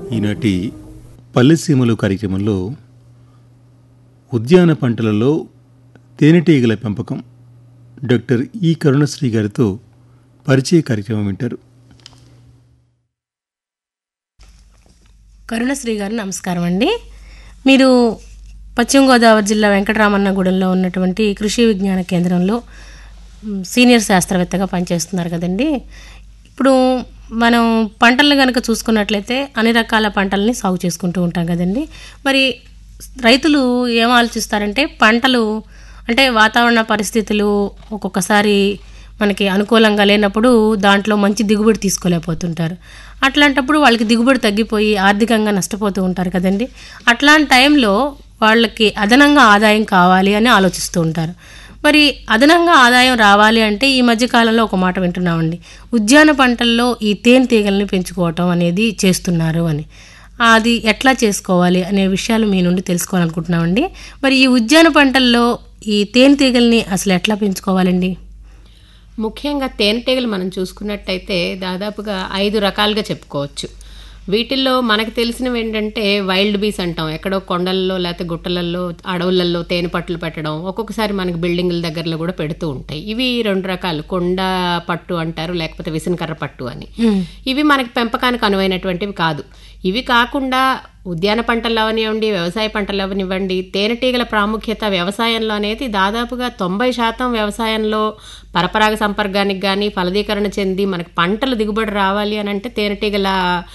ఈనాటి పల్లెసీమలు కార్యక్రమంలో ఉద్యాన పంటలలో తేనెటీగల పెంపకం డాక్టర్ ఈ కరుణశ్రీ గారితో పరిచయ కార్యక్రమం వింటారు. కరుణశ్రీ గారు నమస్కారం అండి. మీరు పశ్చిమ గోదావరి జిల్లా వెంకటరామన్నగూడెంలో ఉన్నటువంటి కృషి విజ్ఞాన కేంద్రంలో సీనియర్ శాస్త్రవేత్తగా పనిచేస్తున్నారు కదండి. ఇప్పుడు మనం పంటలను కనుక చూసుకున్నట్లయితే అన్ని రకాల పంటలని సాగు చేసుకుంటూ ఉంటాం కదండి. మరి రైతులు ఏం ఆలోచిస్తారంటే పంటలు అంటే వాతావరణ పరిస్థితులు ఒక్కొక్కసారి మనకి అనుకూలంగా లేనప్పుడు దాంట్లో మంచి దిగుబడి తీసుకోలేకపోతుంటారు. అట్లాంటప్పుడు వాళ్ళకి దిగుబడి తగ్గిపోయి ఆర్థికంగా నష్టపోతూ ఉంటారు కదండి. అట్లాంటి టైంలో వాళ్ళకి అదనంగా ఆదాయం కావాలి అని ఆలోచిస్తూ ఉంటారు. మరి అదనంగా ఆదాయం రావాలి అంటే ఈ మధ్యకాలంలో ఒక మాట వింటున్నామండి, ఉద్యాన పంటల్లో ఈ తేనెటీగల్ని పెంచుకోవటం అనేది చేస్తున్నారు అని. అది ఎట్లా చేసుకోవాలి అనే విషయాలు మీ నుండి తెలుసుకోవాలనుకుంటున్నామండి. మరి ఈ ఉద్యాన పంటల్లో ఈ తేనెటీగల్ని అసలు ఎట్లా పెంచుకోవాలండి? ముఖ్యంగా తేనెటీగలు మనం చూసుకున్నట్టయితే దాదాపుగా 5 రకాలుగా చెప్పుకోవచ్చు. వీటిల్లో మనకు తెలిసినవి ఏంటంటే వైల్డ్ బీస్ అంటాం, ఎక్కడో కొండల్లో లేకపోతే గుట్టలలో అడవులలో తేనె పట్టులు పెట్టడం, ఒక్కొక్కసారి మనకి బిల్డింగుల దగ్గరలో కూడా పెడుతూ ఉంటాయి. ఇవి 2 రకాలు, కొండ పట్టు అంటారు, లేకపోతే విసనకర్ర పట్టు అని. ఇవి మనకి పెంపకానికి అనువైనటువంటివి కాదు. ఇవి కాకుండా ఉద్యాన పంటలు అవనివ్వండి, వ్యవసాయ పంటలు అవనివ్వండి, తేనెటీగల ప్రాముఖ్యత వ్యవసాయంలో అనేది దాదాపుగా 90% వ్యవసాయంలో పరపరాగ సంపర్కానికి కానీ ఫలదీకరణ చెంది మనకు పంటలు దిగుబడి రావాలి అని అంటే తేనెటీగల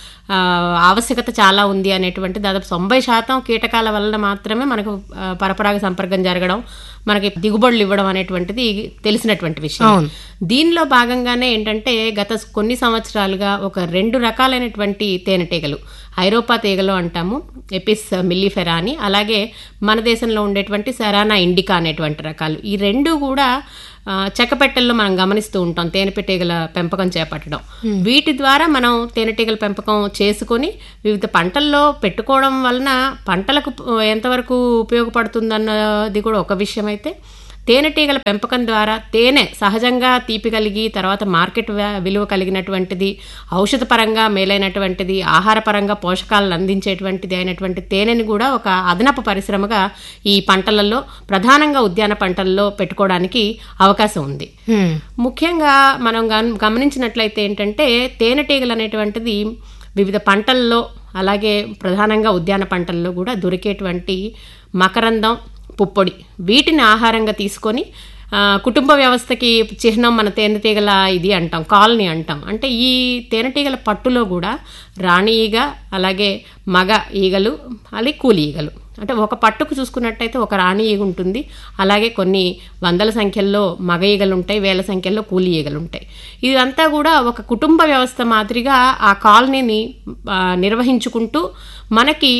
ఆవశ్యకత చాలా ఉంది అనేటువంటి దాదాపు 90% కీటకాల వలన మాత్రమే మనకు పరపరాగ సంపర్కం జరగడం, మనకి దిగుబడులు ఇవ్వడం అనేటువంటిది తెలిసినటువంటి విషయం. దీనిలో భాగంగానే ఏంటంటే గత కొన్ని సంవత్సరాలుగా ఒక 2 రకాలైనటువంటి తేనెటీగలు, ఐరోపా తీగలు అంటాము, ఎపిస్ మిల్లిఫెరా అని, అలాగే మన దేశంలో ఉండేటువంటి సెరానా ఇండికా అనేటువంటి రకాలు. ఈ 2 కూడా చెక్కపెట్టెల్లో మనం గమనిస్తూ ఉంటాం తేనెటీగల పెంపకం చేపట్టడం. వీటి ద్వారా మనం తేనెటీగల పెంపకం చేసుకొని వివిధ పంటల్లో పెట్టుకోవడం వలన పంటలకు ఎంతవరకు ఉపయోగపడుతుందన్నది కూడా ఒక విషయం. అయితే తేనెటీగల పెంపకం ద్వారా తేనె సహజంగా తీపి కలిగి తర్వాత మార్కెట్ విలువ కలిగినటువంటిది, ఔషధపరంగా మేలైనటువంటిది, ఆహారపరంగా పోషకాలను అందించేటువంటిది అయినటువంటి తేనెని కూడా ఒక అదనపు పరిశ్రమగా ఈ పంటలలో ప్రధానంగా ఉద్యాన పంటల్లో పెట్టుకోవడానికి అవకాశం ఉంది. ముఖ్యంగా మనం గమనించినట్లయితే ఏంటంటే తేనెటీగలు అనేటువంటిది వివిధ పంటల్లో అలాగే ప్రధానంగా ఉద్యాన పంటల్లో కూడా దొరికేటువంటి మకరందం, పుప్పొడి, వీటిని ఆహారంగా తీసుకొని కుటుంబ వ్యవస్థకి చిహ్నం మన తేనెటీగల ఇది అంటాం, కాలనీ అంటాం. అంటే ఈ తేనెటీగల పట్టులో కూడా రాణి ఈగ, అలాగే మగ ఈగలు, అలాగే కూలి ఈగలు, అంటే ఒక పట్టుకు చూసుకున్నట్టయితే ఒక రాణి ఈగ ఉంటుంది, అలాగే కొన్ని వందల సంఖ్యల్లో మగ ఈగలు ఉంటాయి, వేల సంఖ్యల్లో కూలి ఈగలు ఉంటాయి. ఇదంతా కూడా ఒక కుటుంబ వ్యవస్థ మాదిరిగా ఆ కాలనీని నిర్వహించుకుంటూ మనకి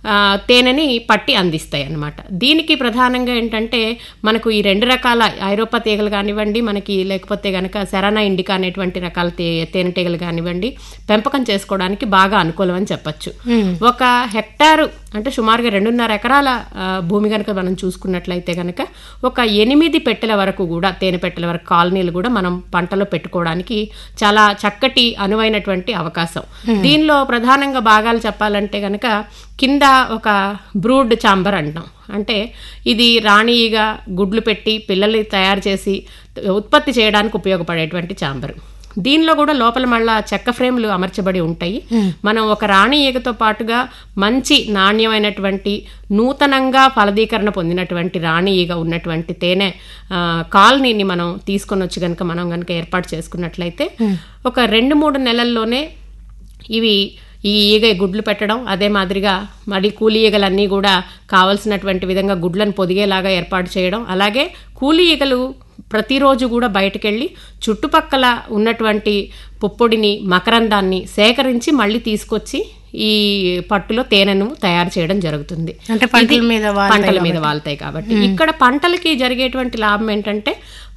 తేనెని పట్టి అందిస్తాయి అన్నమాట. దీనికి ప్రధానంగా ఏంటంటే మనకు ఈ 2 రకాల ఐరోపా తీగలు కానివ్వండి, మనకి లేకపోతే కనుక సెరానా ఇండికా అనేటువంటి రకాల తేనెటీగలు కానివ్వండి పెంపకం చేసుకోవడానికి బాగా అనుకూలం అని చెప్పచ్చు. ఒక హెక్టారు అంటే సుమారుగా 2.5 ఎకరాల భూమి కనుక మనం చూసుకున్నట్లయితే కనుక ఒక 8 పెట్టెల వరకు కూడా తేనె పెట్టెల వరకు కాలనీలు కూడా మనం పంటలో పెట్టుకోవడానికి చాలా చక్కటి అనువైనటువంటి అవకాశం. దీనిలో ప్రధానంగా భాగాలు చెప్పాలంటే కనుక కింద ఒక బ్రూడ్ ఛాంబర్ అంటాం, అంటే ఇది రాణి ఈగ గుడ్లు పెట్టి పిల్లల్ని తయారు చేసి ఉత్పత్తి చేయడానికి ఉపయోగపడేటువంటి ఛాంబర్. దీనిలో కూడా లోపల మళ్ళా చెక్క ఫ్రేమ్లు అమర్చబడి ఉంటాయి. మనం ఒక రాణి ఈగతో పాటుగా మంచి నాణ్యమైనటువంటి నూతనంగా ఫలదీకరణ పొందినటువంటి రాణి ఈగ ఉన్నటువంటి తేనె కాలనీని మనం తీసుకొని వచ్చి కనుక మనం కనుక ఏర్పాటు చేసుకున్నట్లయితే ఒక 2-3 నెలల్లోనే ఇవి ఈ ఈగ గుడ్లు పెట్టడం, అదే మాదిరిగా మరి కూలి ఈగలన్నీ కూడా కావలసినటువంటి విధంగా గుడ్లను పొదిగేలాగా ఏర్పాటు చేయడం, అలాగే కూలి ఈగలు ప్రతిరోజు కూడా బయటకెళ్ళి చుట్టుపక్కల ఉన్నటువంటి పుప్పొడిని, మకరందాన్ని సేకరించి మళ్ళీ తీసుకొచ్చి ఈ పట్టులో తేనెను తయారు చేయడం జరుగుతుంది. అంటే పంటల మీద వాళ్తాయి కాబట్టి ఇక్కడ పంటలకి జరిగేటువంటి లాభం ఏంటంటే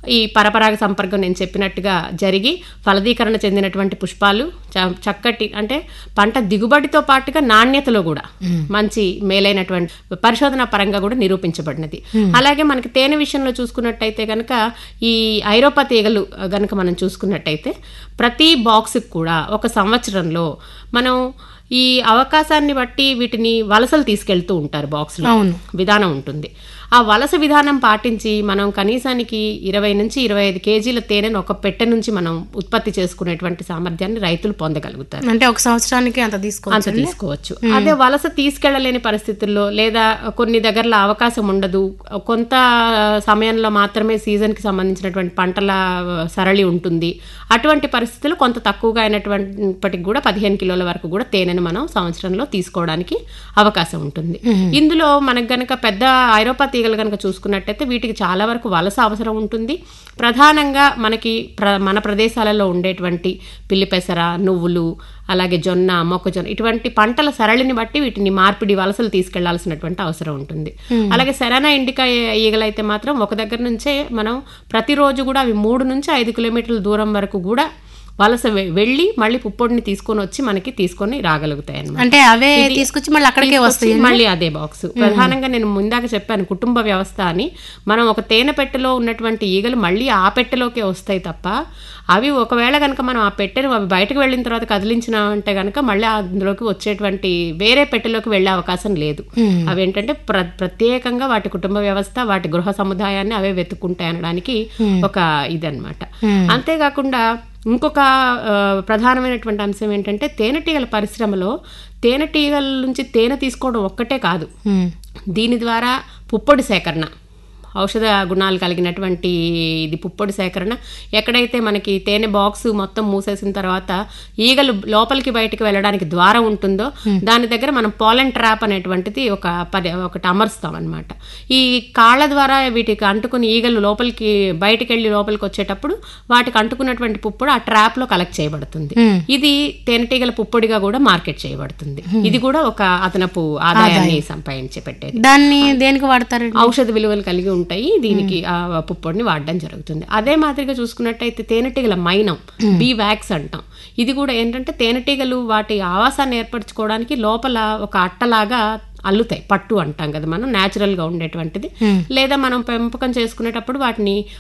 ఈ పరపరాగ సంపర్కం నేను చెప్పినట్టుగా జరిగి ఫలదీకరణ చెందినటువంటి పుష్పాలు చక్కటి అంటే పంట దిగుబడితో పాటుగా నాణ్యతలో కూడా మంచి మేలైనటువంటి పరిశోధన పరంగా కూడా నిరూపించబడినది. అలాగే మనకి తేనె విషయంలో చూసుకున్నట్టయితే కనుక ఈ ఐరోపా తీగలు గనుక మనం చూసుకున్నట్టయితే ప్రతి బాక్స్కి కూడా ఒక సంవత్సరంలో మనం ఈ అవకాశాన్ని బట్టి వీటిని వలసలు తీసుకెళ్తూ ఉంటారు. బాక్స్లో విధానం ఉంటుంది. ఆ వలస విధానం పాటించి మనం కనీసానికి 20 నుంచి 25 కేజీల తేనెను ఒక పెట్టె నుంచి మనం ఉత్పత్తి చేసుకునేటువంటి సామర్థ్యాన్ని రైతులు పొందగలుగుతారు. అంటే ఒక సంవత్సరానికి అంత తీసుకోవచ్చు. అదే వలస తీసుకెళ్లలేని పరిస్థితుల్లో లేదా కొన్ని దగ్గరలో అవకాశం ఉండదు, కొంత సమయంలో మాత్రమే సీజన్కి సంబంధించినటువంటి పంటల సరళి ఉంటుంది. అటువంటి పరిస్థితులు కొంత తక్కువగా అయినటువంటికి కూడా 15 కిలోల వరకు కూడా తేనెను మనం సంవత్సరంలో తీసుకోవడానికి అవకాశం ఉంటుంది. ఇందులో మనకు గనక పెద్ద ఐరోపా తీగలు కనుక చూసుకున్నట్టయితే వీటికి చాలా వరకు వలస అవసరం ఉంటుంది. ప్రధానంగా మనకి మన ప్రదేశాలలో ఉండేటువంటి పిల్లి పెసర, నువ్వులు, అలాగే జొన్న, మొక్కజొన్న ఇటువంటి పంటల సరళిని బట్టి వీటిని మార్పిడి వలసలు తీసుకెళ్లాల్సినటువంటి అవసరం ఉంటుంది. అలాగే సెరానా ఇండికా ఈగలైతే మాత్రం ఒక దగ్గర నుంచే మనం ప్రతిరోజు కూడా అవి 3 నుంచి 5 కిలోమీటర్ల దూరం వరకు కూడా వలస వెళ్ళి మళ్ళీ పుప్పొడిని తీసుకొని వచ్చి మనకి తీసుకొని రాగలుగుతాయి అన్నమాట. అంటే అవే తీసుకొచ్చి మళ్ళీ అక్కడికే వస్తాయి, మళ్ళీ అదే బాక్స్. ప్రధానంగా నేను ముందాక చెప్పాను కుటుంబ వ్యవస్థ అని. మనం ఒక తేనె పెట్టెలో ఉన్నటువంటి ఈగలు మళ్ళీ ఆ పెట్టెలోకే వస్తాయి తప్ప అవి ఒకవేళ కనుక మనం ఆ పెట్టెను అవి బయటకు వెళ్ళిన తర్వాత కదిలించినామంటే కనుక మళ్ళీ అందులోకి వచ్చేటువంటి వేరే పెట్టెలోకి వెళ్ళే అవకాశం లేదు. అవి ఏంటంటే ప్రత్యేకంగా వాటి కుటుంబ వ్యవస్థ, వాటి గృహ సముదాయాన్ని అవే వెతుక్కుంటాయి అనడానికి ఒక ఇదన్నమాట. అంతేకాకుండా ఇంకొక ప్రధానమైనటువంటి అంశం ఏంటంటే తేనెటీగల పరిశ్రమలో తేనెటీగల నుంచి తేనె తీసుకోవడం ఒక్కటే కాదు, దీని ద్వారా పుప్పొడి సేకరణ, ఔషధ గుణాలు కలిగినటువంటి ఇది పుప్పొడి సేకరణ. ఎక్కడైతే మనకి తేనె బాక్స్ మొత్తం మూసేసిన తర్వాత ఈగలు లోపలికి బయటికి వెళ్ళడానికి ద్వారం ఉంటుందో దాని దగ్గర మనం పాలెన్ ట్రాప్ అనేటువంటిది ఒకటి అమరుస్తాం అనమాట. ఈ కాళ్ళ ద్వారా వీటికి అంటుకుని ఈగలు బయటికి వెళ్ళి లోపలికి వచ్చేటప్పుడు వాటికి అంటుకున్నటువంటి పుప్పొడి ఆ ట్రాప్ లో కలెక్ట్ చేయబడుతుంది. ఇది తేనెటీగల పుప్పొడిగా కూడా మార్కెట్ చేయబడుతుంది. ఇది కూడా ఒక అదనపు ఆదాయాన్ని సంపాదించి పెట్టేది. దాన్ని దేనికి వాడతారు? ఔషధ విలువలు కలిగి ఉంటాయి, దీనికి ఆ పుప్పొడిని వాడడం జరుగుతుంది. అదే మాదిరిగా చూసుకున్నట్టయితే తేనెటీగల మైనం, బీ వ్యాక్స్ అంటాం. ఇది కూడా ఏంటంటే తేనెటీగలు వాటి ఆవాసాన్ని ఏర్పరచుకోవడానికి లోపల ఒక అట్టలాగా అల్లుతాయి. పట్టు అంటాం కదా మనం, న్యాచురల్ గా ఉండేటువంటిది. లేదా మనం పెంపకం చేసుకునేటప్పుడు వాటిని